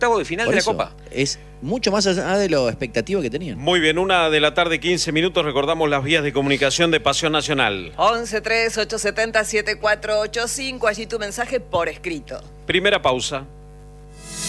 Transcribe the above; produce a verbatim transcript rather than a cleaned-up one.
octavo de final Por de eso, la Copa. Es mucho más allá de lo expectativo que tenían. Muy bien, una de la tarde, quince minutos. Recordamos las vías de comunicación de Pasión Nacional. once tres ocho siete cero siete cuatro ocho cinco, allí tu mensaje por escrito. Primera pausa.